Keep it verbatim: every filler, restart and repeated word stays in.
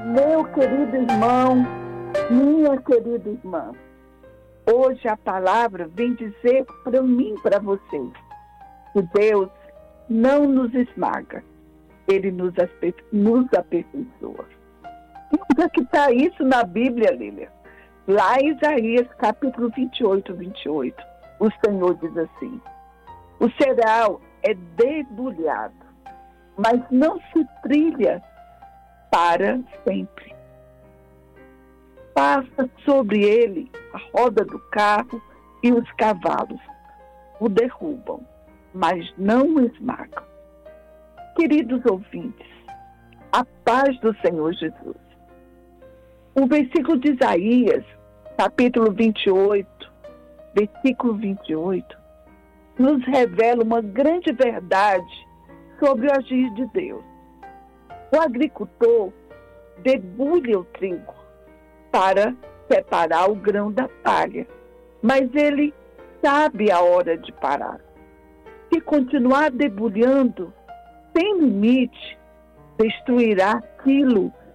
Meu querido irmão, minha querida irmã, hoje a palavra vem dizer para mim, para você, que Deus não nos esmaga, Ele nos, aper, nos aperfeiçoa. Onde é que está isso na Bíblia, Lília? Lá em Isaías, capítulo vinte e oito, vinte e oito, o Senhor diz assim: o cereal é debulhado, mas não se trilha para sempre. Passa sobre ele a roda do carro e os cavalos o derrubam, mas não o esmagam. Queridos ouvintes, a paz do Senhor Jesus. O versículo de Isaías, capítulo vinte e oito, versículo vinte e oito, nos revela uma grande verdade sobre o agir de Deus. O agricultor debulha o trigo para separar o grão da palha, mas ele sabe a hora de parar. Se continuar debulhando sem limite, destruirá aquilo